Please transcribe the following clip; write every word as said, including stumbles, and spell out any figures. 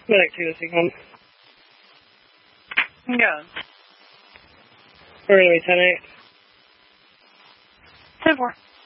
Medic two, this home. Yeah. We're going to be ten eight. ten four.